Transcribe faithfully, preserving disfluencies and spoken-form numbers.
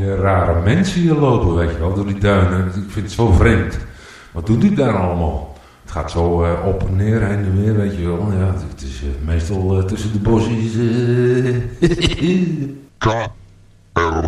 die rare mensen hier lopen, weet je wel, door die duinen. Ik vind het zo vreemd. Wat doet die daar allemaal? Het gaat zo uh, op en neer, heen en weer, weet je wel. Ja, het is uh, meestal uh, tussen de bosjes. Uh. K R